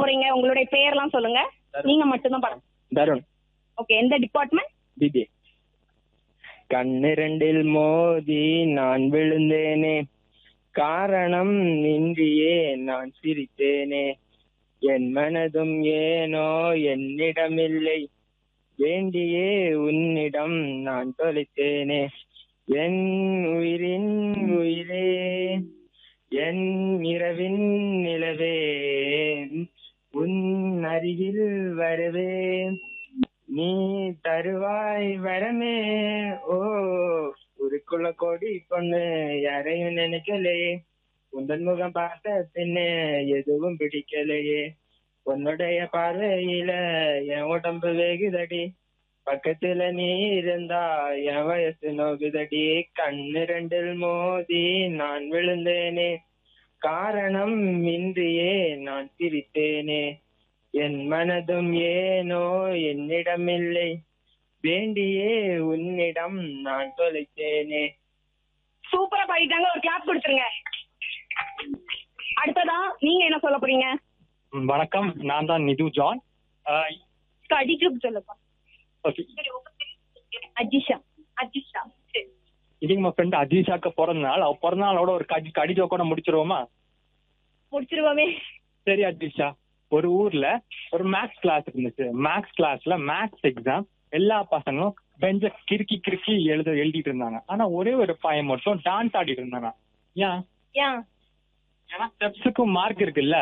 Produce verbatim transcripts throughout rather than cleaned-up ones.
போறீங்க? உங்களுடைய பேர்லாம் சொல்லுங்க. நீங்க மட்டும்தான் பாருங்க. தருண். ஓகே, எந்த டிபார்ட்மெண்ட்? பிபி. கண்ணிரண்டில் மோதி நான் விழுந்தேனே, காரணம் இன்றியே நான் சிரித்தேனே, என் மனதும் ஏனோ என்னிடமில்லை, வேண்டியே உன்னிடம் நான் தொலைத்தேனே, என் உயிரின் உயிரே, என் இரவின் நிலவே, உன் அருகில் வருவேன், நீ தருவாய் வரமே. ஓ உருக்குள்ள கொடி பொண்ணு யாரையும் நினைக்கலையே, உந்தன் முகம் பார்த்த பின்னே எதுவும் பிடிக்கலையே, உன்னுடைய பார்வையில என் உடம்பு வேகுதடி, பக்கத்துல நீ இருந்தா என் வயசு நோகுதடி, கண்ணு ரெண்டில் மோதி நான் விழுந்தேனே, காரணம் இன்றியே நான் சிரித்தேனே, என் மனதும் ஏனோ என்னிடமில்லை, வேண்டியே உன்னிடம் நான் தொலைத்தேனே. சூப்பரா பாடிட்டாங்க, ஒரு கிளாப் கொடுத்துருங்க. அடுத்ததா நீங்க என்ன சொல்ல போறீங்க? வணக்கம், நான் தான் நிது ஜான். அடிச்சு சொல்லுப்பா. ஓகே, அஜிஷா. அஜிஷா சரி. இது நம்ம ஃப்ரெண்ட் அஜிஷாக்கு பிறந்த நாள். அவ பிறந்த நாளோட ஒரு கடி கடிஜோ கூட முடிச்சிருவோமா? முடிச்சிருவோமே. சரி அஜிஷா, ஒரு ஊர்ல ஒரு மேக்ஸ் கிளாஸ் இருந்துச்சு. மேக்ஸ் கிளாஸ்ல மேக்ஸ் எக்ஸாம் எல்லா பசங்களும் பெஞ்ச கிறுக்கி கிறுக்கி எழுத எழுதிட்டு இருந்தாங்க. ஆனா ஒரே ஒரு பையன் மட்டும் டான்ஸ் ஆடிட்டு இருந்தாங்க. ஏன்? ஏன்? ஏன்னா ஸ்டெப்ஸுக்கும் மார்க் இருக்குல்ல.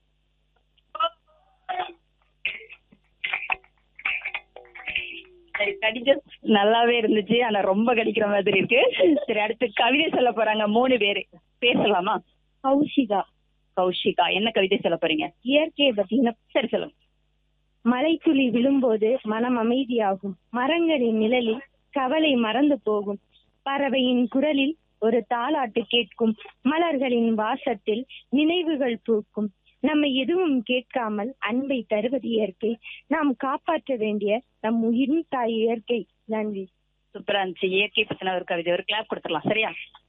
நல்லாவே இருந்துச்சு, ஆனா ரொம்ப கடிக்கிற மாதிரி இருக்கு. சரி, அடுத்து கவிதை சொல்ல போறாங்க மூணு பேரு. பேர் சொல்லலாமா? கௌஷிகா. கௌஷிகா, என்ன கவிதை சொல்ல போறீங்க? இயற்கையை பத்தி. சரி சொல்லுங்க. மலைத்துளி விழும்போது மனம் அமைதியாகும், மரங்களின் நிழலில் கவலை மறந்து போகும், பறவையின் குரலில் ஒரு தாலாட்டு கேட்கும், மலர்களின் வாசத்தில் நினைவுகள் பூக்கும், நம்மை எதுவும் கேட்காமல் அன்பை தருவது இயற்கை, நாம் காப்பாற்ற வேண்டிய நம் உயிரின் தாய் இயற்கை. நன்றி. சூப்பரா இருந்துச்சு. இயற்கை பத்தின ஒரு கவிதை, ஒரு கிளாப் கொடுத்துடலாம். சரியா?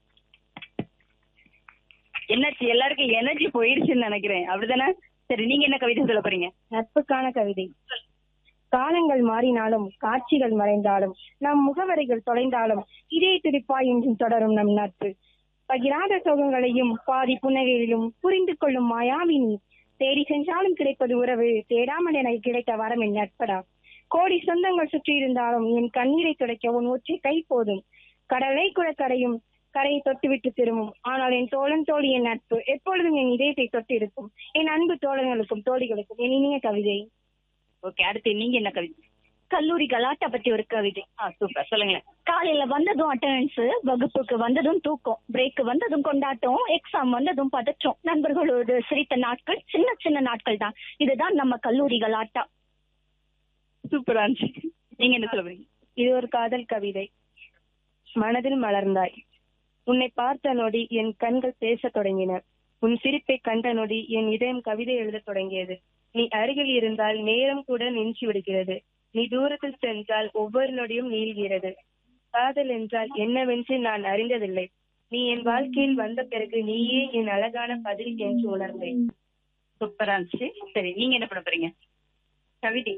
என்னாச்சு, எல்லாருக்கும் எனர்ஜி போயிடுச்சுன்னு நினைக்கிறேன், அப்படிதானே? சரி, நீங்க என்ன கவிதை சொல்ல போறீங்க? நட்புக்கான கவிதை. காலங்கள் மாறினாலும் காட்சிகள் மறைந்தாலும் நம் முகவரிகள் தொலைந்தாலும் இதே துடிப்பாய் என்றும் தொடரும் நம் நட்பு. பகிராத சோகங்களையும் பாதி புன்னகையிலும் புரிந்து கொள்ளும் மாயாவினி, தேடி சென்றாலும் கிடைப்பது உறவு, தேடாமல் எனக்கு கிடைத்த வரம் என் நட்படா. கோடி சொந்தங்கள் சுற்றி இருந்தாலும் என் கண்ணீரை துடைக்க உன் ஒற்றை கை போதும், கடலை கூட கரையும் கரையை தொட்டுவிட்டு திரும்பும், ஆனால் என் தோழன் தோழி என் நட்பு எப்பொழுதும் என் இதயத்தை தொட்டு இருக்கும். என் அன்பு தோழர்களுக்கும் தோழிகளுக்கும் என் இனிய கவிதை. ஓகே, அடுத்து நீங்க என்ன கவிதை? கல்லூரி கலாட்டா பத்தி ஒரு கவிதை. ஆ சூப்பர், சொல்லுங்க. காலையில வந்ததும் அட்டெண்டன்ஸ், வகுப்புக்கு வந்ததும் தூக்கம், பிரேக் வந்ததும் கொண்டாட்டம், எக்ஸாம் வந்ததும் பதற்றம், நண்பர்களோடு சிரித்த நாட்கள் சின்ன சின்ன நாட்கள் தான், இதுதான் நம்ம கல்லூரி கலாட்டா. சூப்பரா இருந்துச்சு. நீங்க என்ன சொல்லுவீங்க? இது ஒரு காதல் கவிதை. மனதில் மலர்ந்தாய், உன்னை பார்த்த நொடி என் கண்கள் பேசத் தொடங்கின, உன் சிரிப்பை கண்ட நொடி என் இதயம் கவிதை எழுதத் தொடங்கியது, நீ அருகில் இருந்தால் நேரம் கூட நின்று விடுகிறது, நீ தூரத்தில் சென்றால் ஒவ்வொரு நொடியும் நீள்கிறது, காதல் என்றால் என்னவென்று நான் அறிந்ததில்லை, நீ என் வாழ்க்கையில் வந்த பிறகு நீயே என் அழகான பதில் என்று உணர்ந்தேன். சூப்பரா இருந்துச்சு. சரி, நீங்க என்ன பண்ண போறீங்க? கவிதை.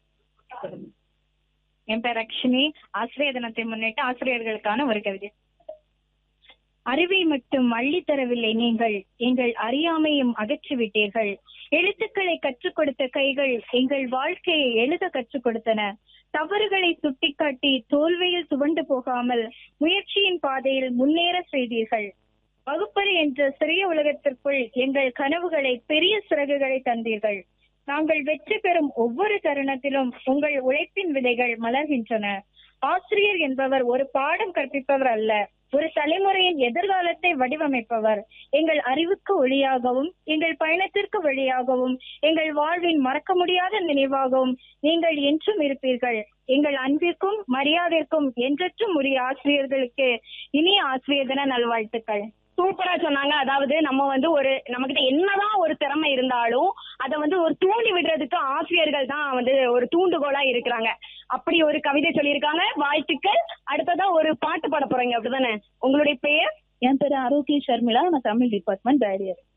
என் பேர் அக்ஷினி. ஆசிரியர் தினத்தை முன்னிட்டு ஆசிரியர்களுக்கான ஒரு கவிதை. அறிவை மட்டும் அள்ளி தரவில்லை நீங்கள், எங்கள் அறியாமையும் அகற்றிவிட்டீர்கள், எழுத்துக்களை கற்றுக் கொடுத்த கைகள் எங்கள் வாழ்க்கையை எழுத கற்றுக் கொடுத்தன, தவறுகளை சுட்டிக்காட்டி தோல்வியில் துவண்டு போகாமல் முயற்சியின் பாதையில் முன்னேற செய்தீர்கள், வகுப்பறை என்ற சிறிய உலகத்திற்குள் எங்கள் கனவுகளை பெரிய சிறகுகளை தந்தீர்கள், நாங்கள் வெற்றி பெறும் ஒவ்வொரு தருணத்திலும் உங்கள் உழைப்பின் விதைகள் மலர்கின்றன. ஆசிரியர் என்பவர் ஒரு பாடம் கற்பிப்பவர் அல்ல, ஒரு தலைமுறையின் எதிர்காலத்தை வடிவமைப்பவர். எங்கள் அறிவுக்கு ஒளியாகவும் எங்கள் பயணத்திற்கு வழியாகவும் எங்கள் வாழ்வின் மறக்க முடியாத நினைவாகவும் நீங்கள் என்றும் இருப்பீர்கள். எங்கள் அன்பிற்கும் மரியாதைக்கும் என்றென்றும் உரிய ஆசிரியர்களுக்கு இனிய ஆசிரியர் தின நல்வாழ்த்துக்கள். சூப்பரா சொன்னாங்க. அதாவது நம்ம வந்து ஒரு நம்ம கிட்ட என்னதான் ஒரு திறமை இருந்தாலும் அதை வந்து ஒரு தூண்டி விடுறதுக்கு ஆசிரியர்கள் தான் வந்து ஒரு தூண்டுகோலா இருக்கிறாங்க. அப்படி ஒரு கவிதை சொல்லியிருக்காங்க. வாழ்த்துக்கள். அடுத்ததான் ஒரு பாட்டு பாட போறீங்க, அப்படிதானே? உங்களுடைய பெயர்? என் பேரு ஆரோக்கிய ஷர்மிளா. நான் தமிழ் டிபார்ட்மெண்ட் பேரியர்.